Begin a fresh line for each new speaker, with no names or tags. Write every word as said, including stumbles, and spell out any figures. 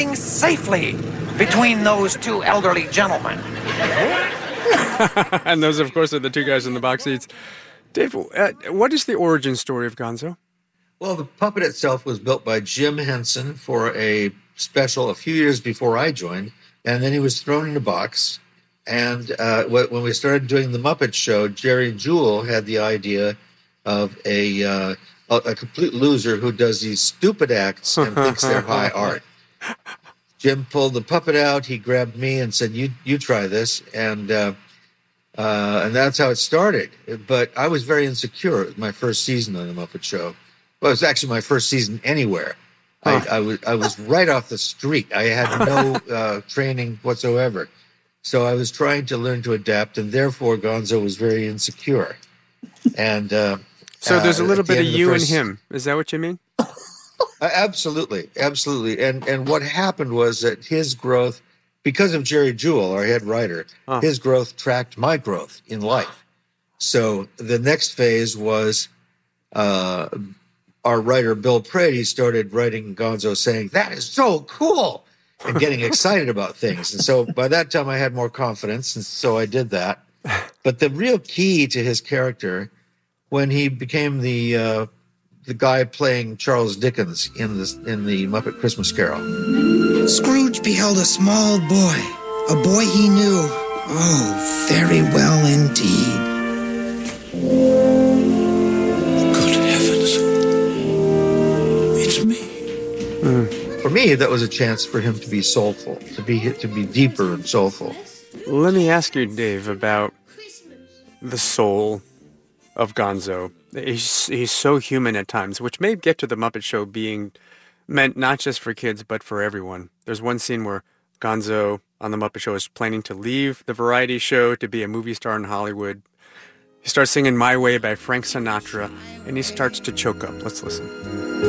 safely between those two elderly gentlemen.
And those, of course, are the two guys in the box seats. Dave, uh, what is the origin story of Gonzo?
Well, the puppet itself was built by Jim Henson for a special a few years before I joined, and then he was thrown in a box. And uh, when we started doing the Muppet Show, Jerry Jewell had the idea of a uh, a, a complete loser who does these stupid acts and thinks they're high art. Jim pulled the puppet out. He grabbed me and said, "You you try this," and uh, uh, and that's how it started. But I was very insecure. It was my first season on the Muppet Show. Well, it was actually my first season anywhere. I, I was I was right off the street. I had no uh, training whatsoever. So I was trying to learn to adapt, and therefore Gonzo was very insecure. And uh,
so there's a little
uh,
bit of
of
you
first...
and him. Is that what you mean?
Uh, absolutely, absolutely. And and what happened was that his growth, because of Jerry Jewell, our head writer, oh. his growth tracked my growth in life. So the next phase was uh, our writer Bill Prady started writing Gonzo, saying, "That is so cool," and getting excited about things. And so by that time I had more confidence, and so I did that. But the real key to his character, when he became the uh, the guy playing Charles Dickens in the, in the Muppet Christmas Carol.
Scrooge beheld a small boy, a boy he knew, oh, very well indeed.
Good heavens, it's me.
Mm. For me, that was a chance for him to be soulful, to be to be deeper and soulful.
Let me ask you, Dave, about the soul of Gonzo. He's, he's so human at times, which may get to the Muppet Show being meant not just for kids, but for everyone. There's one scene where Gonzo on the Muppet Show is planning to leave the variety show to be a movie star in Hollywood. He starts singing My Way by Frank Sinatra, and he starts to choke up. Let's listen.